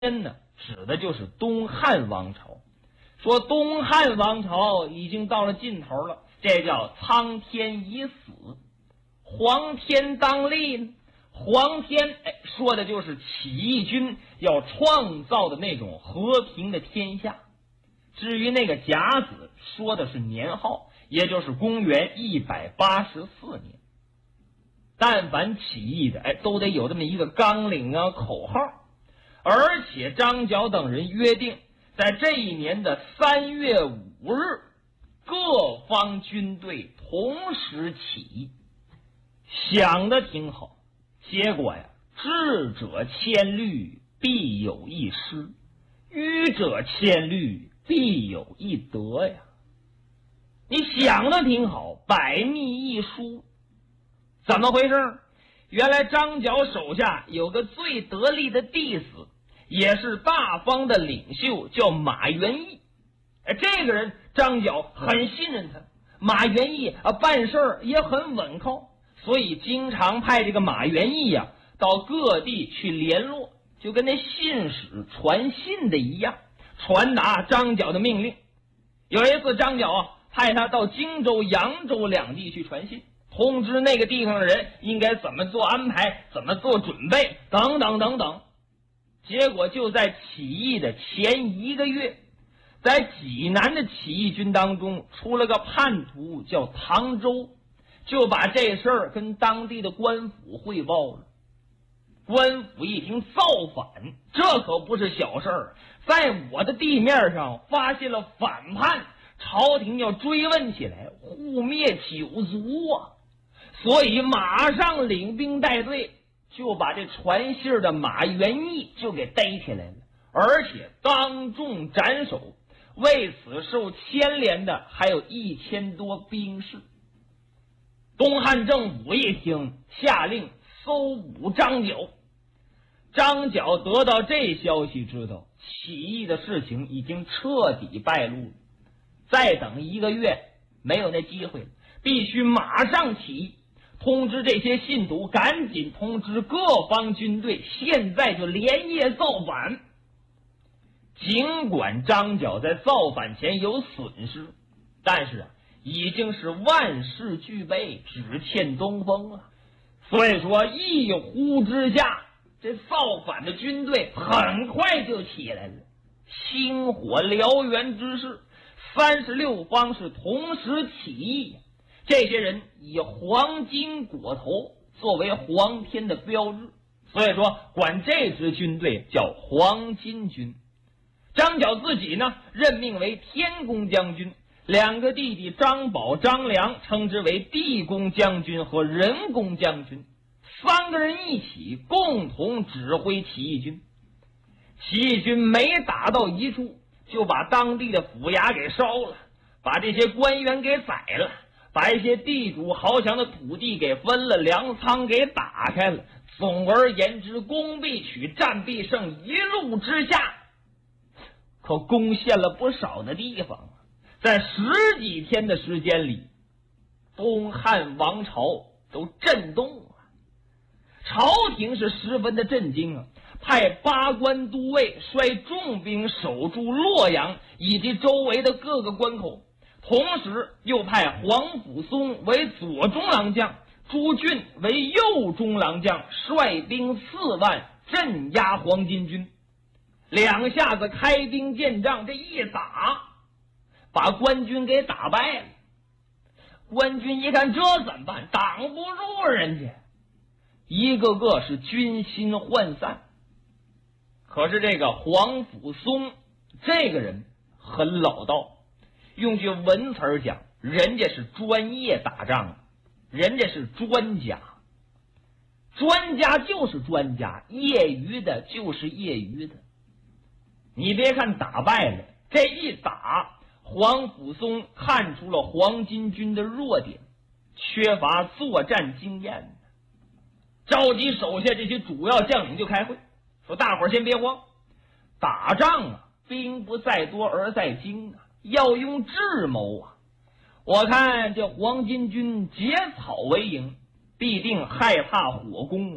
天呢，指的就是东汉王朝。说东汉王朝已经到了尽头了，这叫苍天已死，黄天当立呢。黄天，说的就是起义军要创造的那种和平的天下。至于那个甲子，说的是年号，也就是公元184年。但凡起义的，都得有这么一个纲领啊、口号。而且张角等人约定，在这一年的3月5日，各方军队同时起义。想得挺好，结果呀，智者千虑，必有一失；愚者千虑，必有一得呀。你想的挺好，百密一疏。怎么回事？原来张角手下有个最得力的弟子，也是大方的领袖，叫马元义。这个人张角很信任他，马元义办事也很稳靠，所以经常派这个马元义到各地去联络，就跟那信使传信的一样，传达张角的命令。有一次张角派他到荆州、扬州两地去传信，通知那个地方的人应该怎么做安排，怎么做准备，等等等等。结果就在起义的前1个月，在济南的起义军当中出了个叛徒叫唐周，就把这事儿跟当地的官府汇报了。官府一听，造反，这可不是小事儿，在我的地面上发现了反叛，朝廷要追问起来，护灭九族啊！所以马上领兵带队，就把这传信的马元义就给逮起来了，而且当众斩首。为此受牵连的还有1000多兵士。东汉政府一听，下令搜捕张角。张角得到这消息，知道起义的事情已经彻底败露了，再等1个月没有那机会了，必须马上起义。通知这些信徒，赶紧通知各方军队，现在就连夜造反。尽管张角在造反前有损失，但是已经是万事俱备，只欠东风了。所以说一呼之下，这造反的军队很快就起来了，星火燎原之势，36方是同时起义。这些人以黄金裹头作为黄天的标志，所以说管这支军队叫黄巾军。张角自己呢，任命为天公将军，2个弟弟张宝、张良称之为地公将军和人公将军，3个人一起共同指挥起义军。起义军没打到一处，就把当地的府衙给烧了，把这些官员给宰了，把一些地主豪强的土地给分了，粮仓给打开了。总而言之，攻必取，战必胜，一路之下可攻陷了不少的地方。在10几天的时间里，东汉王朝都震动了，朝廷是十分的震惊啊，派8关都尉率重兵守住洛阳以及周围的各个关口，同时又派黄甫松为左中郎将，朱俊为右中郎将，率兵4万镇压黄巾军。2下子开兵见仗，这一打把官军给打败了。官军一看，这怎么办？挡不住人家，一个个是军心涣散。可是这个黄甫松这个人很老道，用句文词讲，人家是专业打仗，人家是专家。专家就是专家，业余的就是业余的。你别看打败了，这一打，黄甫松看出了黄巾军的弱点，缺乏作战经验。召集手下这些主要将领就开会，说大伙儿先别慌，打仗兵不在多而在精要用智谋我看这黄巾军结草为营，必定害怕火攻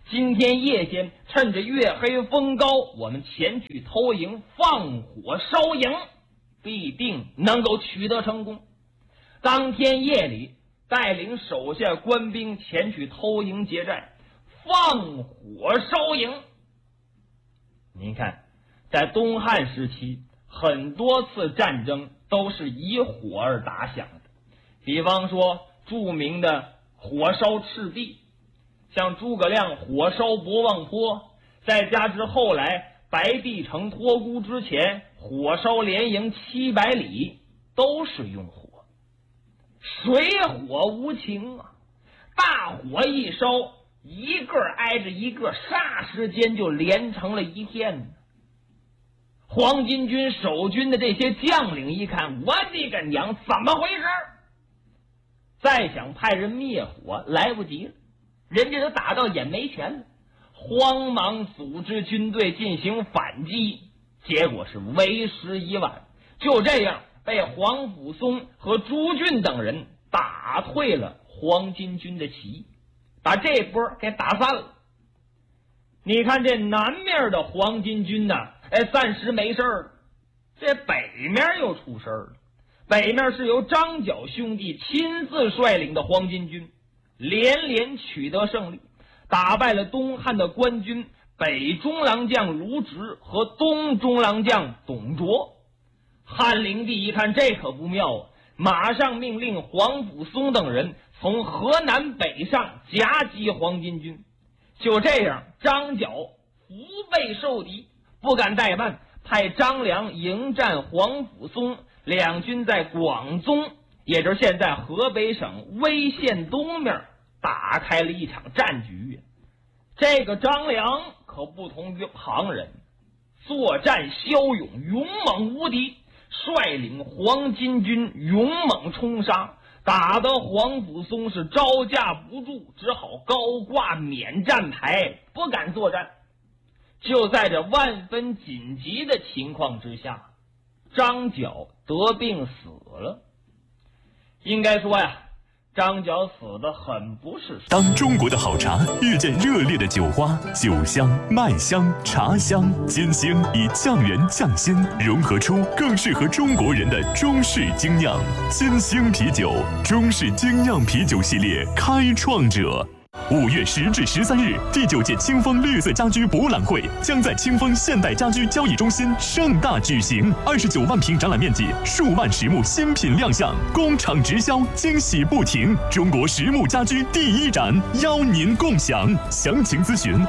今天夜间趁着月黑风高，我们前去偷营，放火烧营，必定能够取得成功。当天夜里，带领手下官兵前去偷营劫寨，放火烧营。您看，在东汉时期，很多次战争都是以火而打响的。比方说著名的火烧赤壁，像诸葛亮火烧博望坡，再加之后来白帝城托孤之前火烧连营700里，都是用火。水火无情啊，大火一烧，一个挨着一个，霎时间就连成了一片呢。黄巾军守军的这些将领一看，我的个娘，怎么回事？再想派人灭火，来不及了，人家都打到眼眉前了，慌忙组织军队进行反击，结果是为时已晚。就这样被黄甫松和朱俊等人打退了黄巾军的起义，把这波给打散了。你看这南面的黄巾军呢，暂时没事了，这北面又出事了。北面是由张角兄弟亲自率领的黄巾军，连连取得胜利，打败了东汉的官军北中郎将卢植和东中郎将董卓。汉灵帝一看这可不妙啊，马上命令黄甫松等人从河南北上夹击黄巾军。就这样，张角腹背受敌，不敢怠慢，派张良迎战黄甫松，两军在广宗，也就是现在河北省威县东面打开了一场战局。这个张良可不同于旁人，作战骁勇，勇猛无敌，率领黄巾军勇猛冲杀，打得黄甫松是招架不住，只好高挂免战牌，不敢作战。就在这万分紧急的情况之下，张角得病死了。应该说呀，张角死得很不是。 当中国的好茶遇见热烈的酒花，酒香、麦香、茶香、金星以匠人匠心融合出更适合中国人的中式精酿。金星啤酒，中式精酿啤酒系列开创者。5月10至13日，第9届清风绿色家居博览会将在清风现代家居交易中心盛大举行，29万平展览面积，数万实木新品亮相，工厂直销，惊喜不停。中国实木家居第一展，邀您共享。详情咨询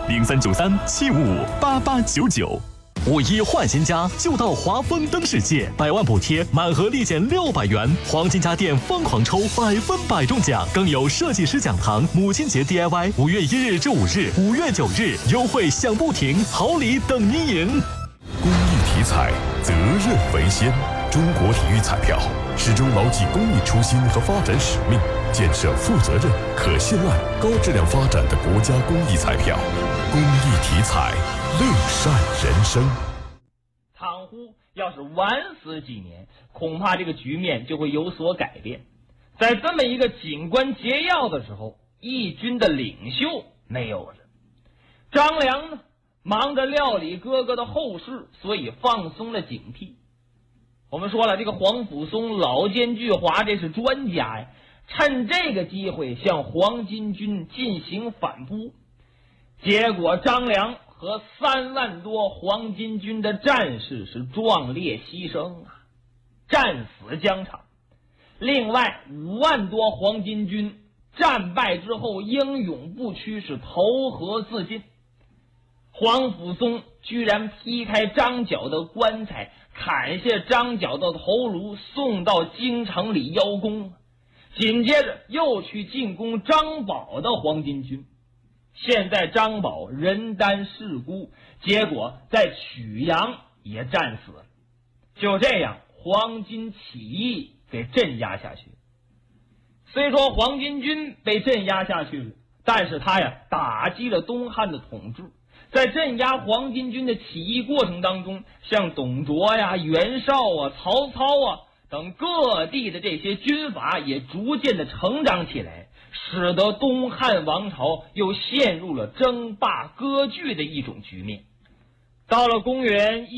0373755899。 51换新家就到华丰灯世界，100万补贴，满盒立减600元，黄金家电疯狂抽100%中奖，更有设计师讲堂、母亲节 DIY，5月1日至5日，5月9日优惠享不停，好礼等您赢。 公益体彩，责任为先。中国体育彩票始终牢记公益初心和发展使命，建设负责任、可信赖、高质量发展的国家公益彩票。公益体彩，乐善人生。 倘乎要是晚死几年，恐怕这个局面就会有所改变。在这么一个紧关节要的时候，义军的领袖没有了。张良呢，忙着料理哥哥的后事，所以放松了警惕。我们说了，这个黄甫松老奸巨猾，这是专家呀，趁这个机会向黄巾军进行反扑。结果张良和3万多黄巾军的战士是壮烈牺牲啊，战死疆场。另外5万多黄巾军战败之后英勇不屈，是投河自尽。黄甫松居然劈开张角的棺材，砍下张角的头颅，送到京城里邀功。紧接着又去进攻张宝的黄巾军。现在张宝人单势孤，结果在曲阳也战死了。就这样，黄巾起义给镇压下去。虽说黄巾军被镇压下去了，但是他呀打击了东汉的统治。在镇压黄巾军的起义过程当中，像董卓呀、袁绍啊、曹操啊等各地的这些军阀也逐渐的成长起来， 使得东汉王朝又陷入了争霸割据的一种局面。到了公元